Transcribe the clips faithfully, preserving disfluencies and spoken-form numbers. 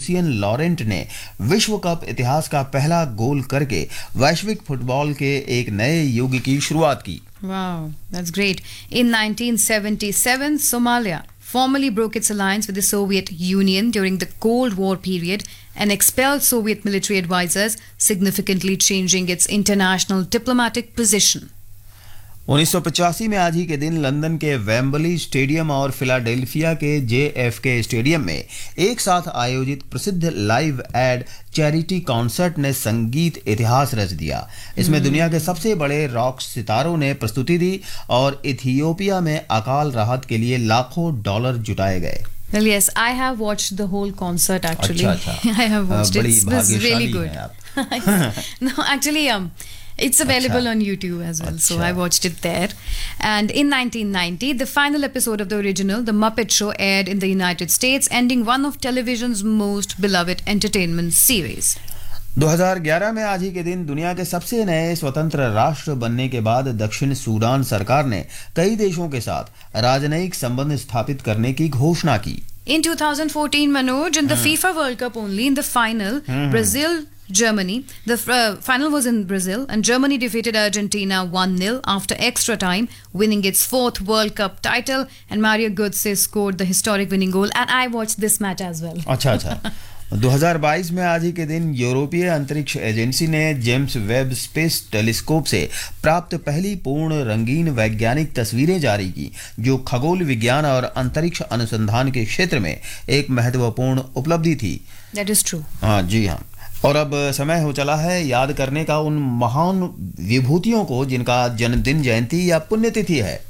Lucien Laurent ने विश्व cup इतिहास का पहला गोल करके वैश्विक फुटबॉल के एक नए युग की शुरुआत की। Wow, that's great. In nineteen seventy-seven, Somalia formally broke its alliance with the Soviet Union during the Cold War period and expelled Soviet military advisors, significantly changing its international diplomatic position. उन्नीस सौ पचासी में आज ही के दिन London के Wembley stadium और Philadelphia के जेएफके स्टेडियम में एक साथ आयोजित प्रसिद्ध लाइव एड चैरिटी कॉन्सर्ट ने संगीत इतिहास रच दिया। इसमें दुनिया के सबसे बड़े रॉक सितारों ने प्रस्तुति दी और इथियोपिया में अकाल राहत के लिए लाखों डॉलर जुटाए गए। Well, yes, I have watched the whole concert actually. अच्छा, अच्छा। I have watched it. बड़ी It was really भाग्यशाली good. हैं आप। No, actually, um, it's available अच्छा। on YouTube as well, so अच्छा। I watched it there. And in nineteen ninety, the final episode of the original, The Muppet Show, aired in the United States, ending one of television's most beloved entertainment series. दो हज़ार ग्यारह में आज ही के दिन दुनिया के सबसे नए स्वतंत्र राष्ट्र बनने के बाद दक्षिण सूडान सरकार ने कई देशों के साथ राजनयिक संबंध स्थापित करने की घोषणा की। In twenty fourteen, Manoj, in the FIFA World Cup only, in the final, Brazil, Germany, the uh, final was in Brazil, and Germany defeated Argentina one nil after extra time, winning its fourth World Cup title, and Mario Götze scored the historic winning goal, and I watched this match as well. अच्छा अच्छा दो हज़ार बाईस में आज ही के दिन यूरोपीय अंतरिक्ष एजेंसी ने जेम्स वेब स्पेस टेलीस्कोप से प्राप्त पहली पूर्ण रंगीन वैज्ञानिक तस्वीरें जारी की, जो खगोल विज्ञान और अंतरिक्ष अनुसंधान के क्षेत्र में एक महत्वपूर्ण उपलब्धि थी। That is true. हाँ जी हाँ। और अब समय हो चला है याद करने का उन महान विभूतियों को जिनका जन्मदिन, जयंती या पुण्यतिथि है।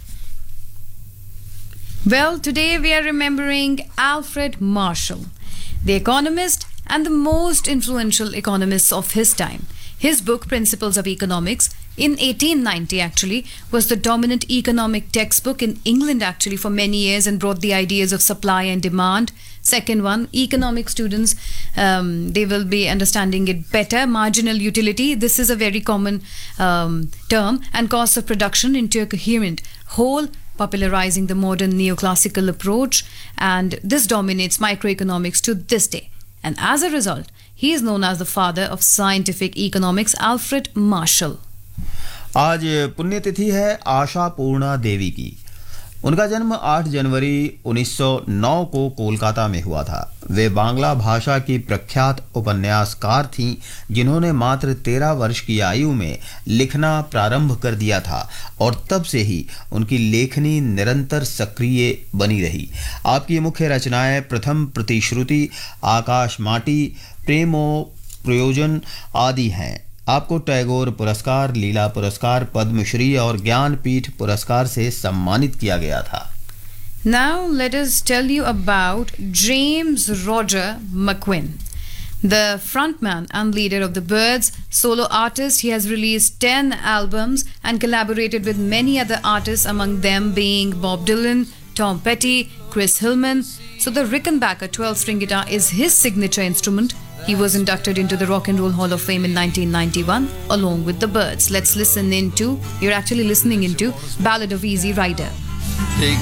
Well, today we are remembering Alfred Marshall, the economist and the most influential economist of his time. His book, Principles of Economics, in eighteen ninety actually, was the dominant economic textbook in England actually for many years and brought the ideas of supply and demand. Second one, economic students, um, they will be understanding it better. Marginal utility, this is a very common um, term, and costs of production into a coherent whole, popularizing the modern neoclassical approach, and this dominates microeconomics to this day. And as a result, he is known as the father of scientific economics, Alfred Marshall. आज पुण्यतिथि है आशा पूर्णा देवी की। उनका जन्म आठ जनवरी उन्नीस सौ नौ को कोलकाता में हुआ था। वे बांग्ला भाषा की प्रख्यात उपन्यासकार थीं, जिन्होंने मात्र तेरह वर्ष की आयु में लिखना प्रारंभ कर दिया था और तब से ही उनकी लेखनी निरंतर सक्रिय बनी रही। आपकी मुख्य रचनाएं प्रथम प्रतिश्रुति, आकाश माटी, प्रेमो प्रयोजन आदि हैं। आपको टैगोर पुरस्कार, लीला पुरस्कार, पद्मश्री और ज्ञानपीठ पुरस्कार से सम्मानित किया गया था। Now let us tell you about James Roger McQueen, the frontman and leader of the Byrds, solo artist. He has released ten albums and collaborated with many other artists, among them being Bob Dylan, Tom Petty, Chris Hillman. So the Rickenbacker twelve-string guitar is his signature instrument. He was inducted into the Rock and Roll Hall of Fame in nineteen ninety-one along with the Byrds. Let's listen into, you're actually listening into Ballad of Easy Rider.